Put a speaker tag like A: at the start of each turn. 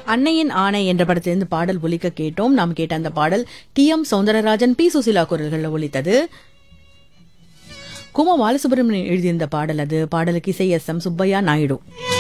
A: அன்னையின் ஆணை என்ற படத்திலிருந்து பாடல் ஒலிக்க கேட்டோம். நாம் கேட்ட அந்த பாடல் டி.எம். சௌந்தரராஜன், பி. சுசிலா குரல்களில் ஒலித்தது. கும பாலசுப்ரமணியன் எழுதியிருந்த பாடல் அது. பாடலுக்கு இசை எஸ்.எம். சுப்பையா நாயுடு.